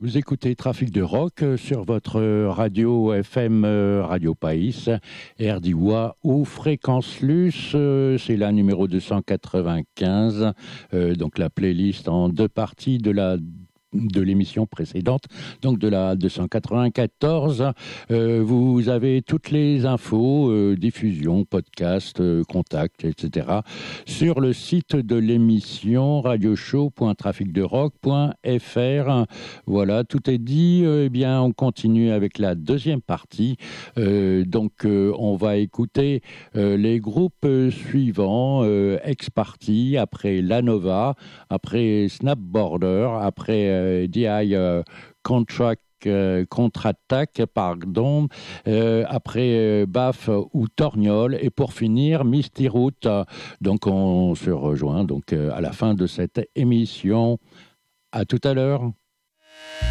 Vous écoutez Trafic de Rock sur votre radio FM Radio Païs, RDIWA ou Fréquence Luce. C'est la numéro 295, donc la playlist en deux parties de l'émission précédente, donc de la 294. Vous avez toutes les infos, diffusion, podcast, contact, etc. sur le site de l'émission radioshow.traficderock.fr. Voilà, tout est dit. Eh bien, on continue avec la deuxième partie. On va écouter les groupes suivants. Ex-Party, après Lanova, après Snapborder, après DI Contre-attaque, pardon, après BAF ou Torgnole, et pour finir, Misty Route. Donc, on se rejoint à la fin de cette émission. À tout à l'heure.